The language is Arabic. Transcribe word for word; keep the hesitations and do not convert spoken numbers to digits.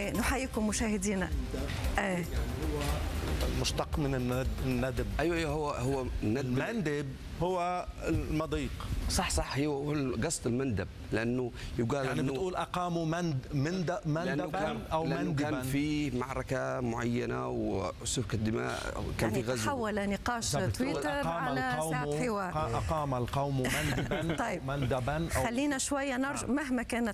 ايه نحييكم مشاهدينا. ايه مشتق من الندب. ايوه ايوه هو هو الندب. المندب هو المضيق. صح صح هو قصد المندب لانه يقال يعني إنه بتقول اقاموا مند مند مندبا او مندبا. كان في معركه معينه وسفك الدماء، كان يعني في غزو. تحول نقاش تويتر على ساعة حوار. اقام القوم مندبا. طيب مندبا. خلينا شويه نرجع مهما كانت